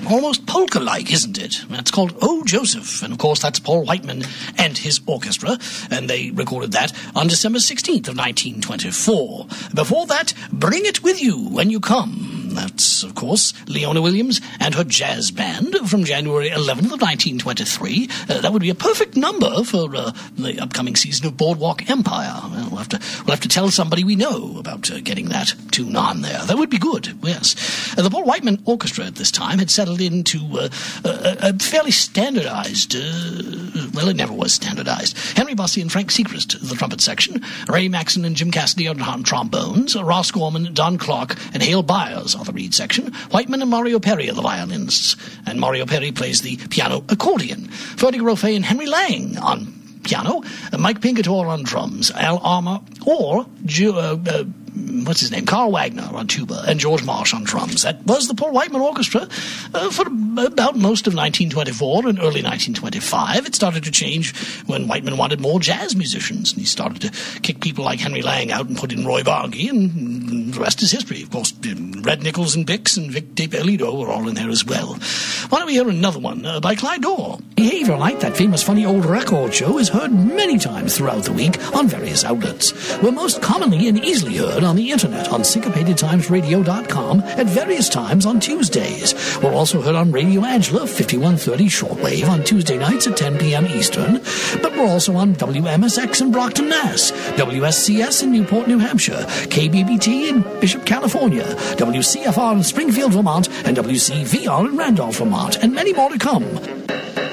almost polka-like, isn't it? That's called Oh, Joseph. And, of course, that's Paul Whiteman and his orchestra. And they recorded that on December 16th of 1924. Before that, Bring It With You When You Come. That's, of course, Leona Williams and her jazz band from January 11th of 1923. That would be a perfect number for the upcoming season of Boardwalk Empire. We'll have to tell somebody we know about getting that tune on there. That would be good, yes. The Paul Whiteman Orchestra at this time had settled into a fairly standardized, well, it never was standardized. Henry Bussey and Frank Sechrist, the trumpet section. Ray Maxson and Jim Cassidy on trombones. Ross Gorman, Don Clark, and Hale Byers are the reed section. Whiteman and Mario Perry are the violinists. And Mario Perry plays the piano accordion. Ferdy Grofé and Henry Lang on piano. Mike Pingatore on drums. Al Armour or what's his name? Carl Wagner on tuba and George Marsh on drums. That was the Paul Whiteman Orchestra for about most of 1924 and early 1925. It started to change when Whiteman wanted more jazz musicians, and he started to kick people like Henry Lang out and put in Roy Bargy, and the rest is history. Of course, Red Nichols and Bix and Vic DePerlido were all in there as well. Why don't we hear another one by Clyde Dorr? Behavior Light, that famous funny old record show, is heard many times throughout the week on various outlets. We're most commonly and easily heard on the internet on syncopatedtimesradio.com at various times on Tuesdays. We're also heard on Radio Angela 5130 shortwave on Tuesday nights at 10 p.m. Eastern, but we're also on WMSX in Brockton, Mass., WSCS in Newport, New Hampshire, KBBT in Bishop, California, WCFR in Springfield, Vermont, and WCVR in Randolph, Vermont, and many more to come.